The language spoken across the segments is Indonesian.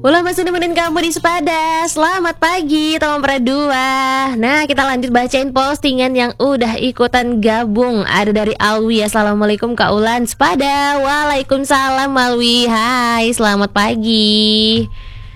Ulah masih nemenin kamu di Sepada. Selamat pagi teman Perdua. Nah, kita lanjut bacain postingan yang udah ikutan gabung. Ada dari Alwi. Assalamualaikum Kak Ulan Sepada. Waalaikumsalam Alwi. Hai, selamat pagi.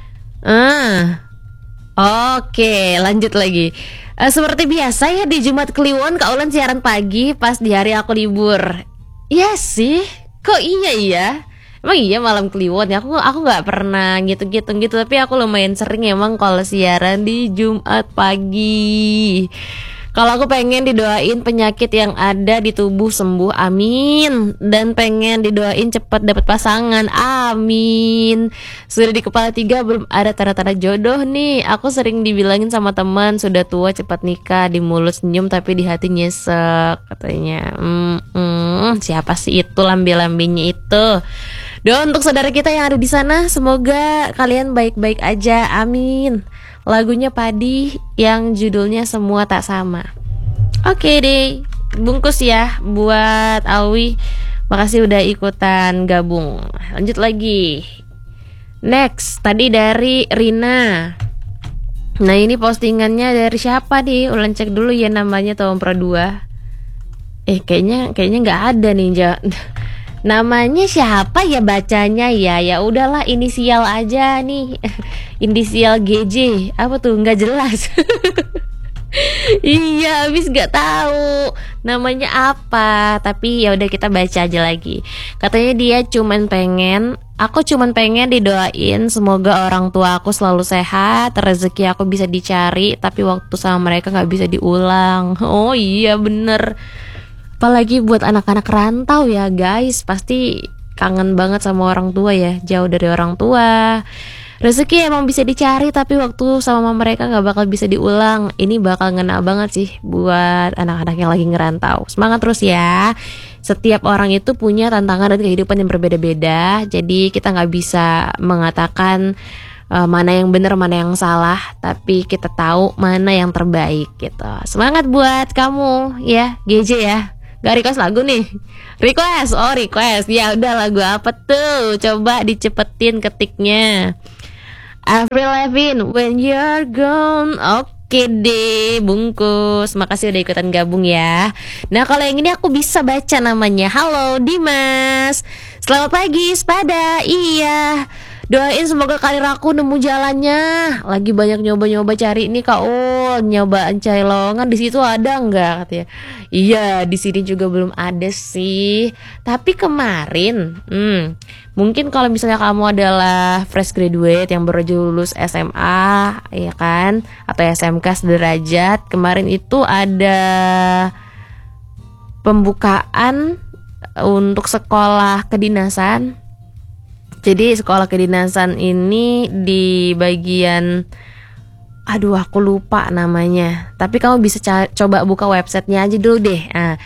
Oke, lanjut lagi. Seperti biasa ya di Jumat Kliwon Kak Ulan siaran pagi pas di hari aku libur. Iya sih. Kok iya ya? Emang iya malam Kliwon ya, aku nggak pernah gitu tapi aku lumayan sering emang kalau siaran di Jumat pagi. Kalau aku pengen didoain penyakit yang ada di tubuh sembuh, amin. Dan pengen didoain cepat dapat pasangan, amin. Sudah di kepala 3 belum ada tanda-tanda jodoh nih. Aku sering dibilangin sama teman sudah tua cepat nikah, di mulut senyum tapi di hati nyesek katanya. Siapa sih itu lambe-lambenya itu? Doa untuk saudara kita yang ada di sana, semoga kalian baik-baik aja, amin. Lagunya Padi yang judulnya Semua Tak Sama. Oke deh, bungkus ya buat Alwi. Makasih udah ikutan gabung. Lanjut lagi. Next, tadi dari Rina. Nah ini postingannya dari siapa nih? Ulan cek dulu ya namanya Tom Pro 2. Kayaknya nggak ada nih. Namanya siapa ya bacanya ya? Ya udahlah inisial aja nih. Inisial GJ. Apa tuh? Nggak jelas. Iya, habis nggak tahu namanya apa. Tapi ya udah kita baca aja lagi. Katanya dia aku cuman pengen didoain semoga orang tua aku selalu sehat, rezeki aku bisa dicari, tapi waktu sama mereka nggak bisa diulang. Oh iya bener. Apalagi buat anak-anak rantau ya guys, pasti kangen banget sama orang tua ya, jauh dari orang tua. Rezeki emang bisa dicari tapi waktu sama mereka gak bakal bisa diulang. Ini bakal ngena banget sih buat anak-anak yang lagi ngerantau. Semangat terus ya. Setiap orang itu punya tantangan dan kehidupan yang berbeda-beda. Jadi kita gak bisa mengatakan mana yang benar, mana yang salah, tapi kita tahu mana yang terbaik gitu. Semangat buat kamu ya, GJ ya. Gak request lagu nih. Request. Ya udah, lagu apa tuh? Coba dicepetin ketiknya. Avril Lavigne, When You're Gone. Oke deh, bungkus. Makasih udah ikutan gabung ya. Nah kalau yang ini aku bisa baca namanya. Halo Dimas, selamat pagi Sepada. Iya, doain semoga karir aku nemu jalannya. Lagi banyak nyoba-nyoba cari nih Kak Ul. Nyobaan cari lowongan di situ ada nggak katanya. Iya, di sini juga belum ada sih. Tapi kemarin, mungkin kalau misalnya kamu adalah fresh graduate yang baru aja lulus SMA, ya kan, atau SMK sederajat, kemarin itu ada pembukaan untuk sekolah kedinasan. Jadi sekolah kedinasan ini di bagian, aduh aku lupa namanya. Tapi kamu bisa coba buka websitenya aja dulu deh.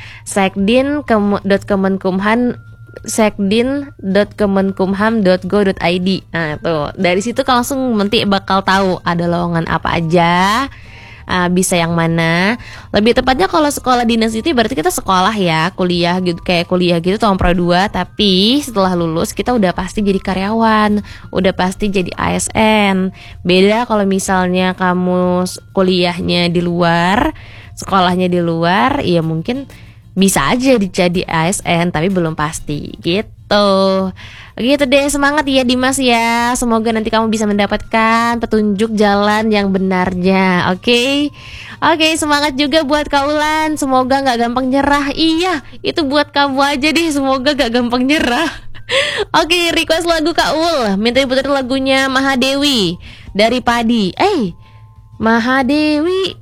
sekdin.kemenkumham.go.id. Nah tuh, dari situ langsung nanti bakal tahu ada lowongan apa aja. Bisa yang mana. Lebih tepatnya kalau sekolah dinas itu berarti kita sekolah ya, kuliah gitu, kayak kuliah gitu tahun Pro 2. Tapi setelah lulus kita udah pasti jadi karyawan, udah pasti jadi ASN. Beda kalau misalnya kamu kuliahnya di luar, sekolahnya di luar, ya mungkin bisa aja jadi ASN tapi belum pasti gitu. Gitu deh, semangat ya Dimas ya. Semoga nanti kamu bisa mendapatkan petunjuk jalan yang benarnya. Oke, semangat juga buat Kaulan. Semoga gak gampang nyerah. Iya, itu buat kamu aja deh. Semoga gak gampang nyerah. Oke, request lagu Kak Ul. Minta diputar lagunya Mahadewi dari Padi. Mahadewi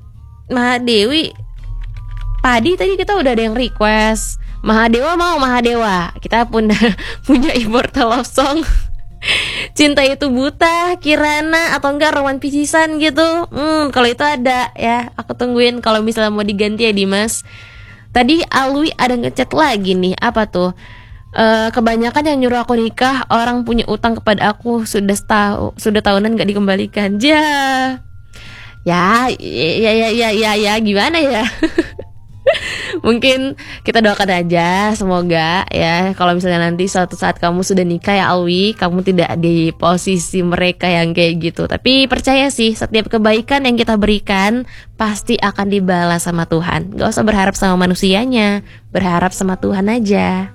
Padi tadi kita udah ada yang request. Mahadewa mau Mahadewa. Kita pun punya immortal love song. Cinta Itu Buta, Kirana, atau enggak Roman Picisan gitu. Kalau itu ada ya, aku tungguin kalau misalnya mau diganti ya Dimas. Tadi Alwi ada ngechat lagi nih. Apa tuh? Kebanyakan yang nyuruh aku nikah orang punya utang kepada aku, sudah tahunan gak dikembalikan. Ya gimana ya? Mungkin kita doakan aja semoga ya kalau misalnya nanti suatu saat kamu sudah nikah ya Alwi, kamu tidak di posisi mereka yang kayak gitu. Tapi percaya sih setiap kebaikan yang kita berikan pasti akan dibalas sama Tuhan. Gak usah berharap sama manusianya, berharap sama Tuhan aja.